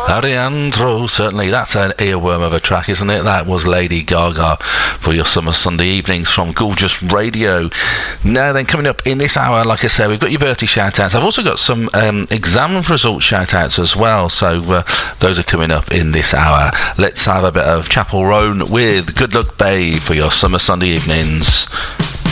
Alejandro, certainly. That's an earworm of a track, isn't it? That was Lady Gaga for your summer Sunday evenings from Gorgeous Radio. Now then, coming up in this hour, like I said, we've got your birthday shout-outs. I've also got some exam result shout-outs as well, so those are coming up in this hour. Let's have a bit of Chapel Roan with Good Luck Babe for your summer Sunday evenings.